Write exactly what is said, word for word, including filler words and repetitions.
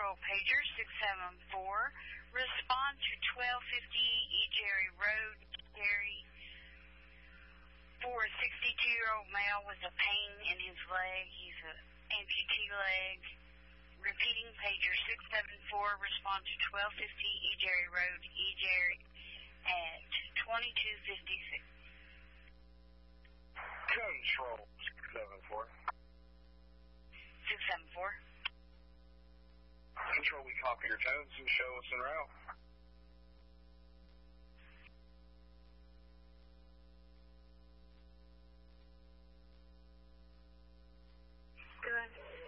Control pager six seven four. Respond to twelve fifty E. Jerry Road, Jerry. For a sixty-two-year-old male with a pain in his leg. He's an amputee leg. Repeating pager six seven four. Respond to twelve fifty E. Jerry Road, E. Jerry at twenty-two fifty-six. Control six seven four. six seven four. Control, we copy your tones and show us en route.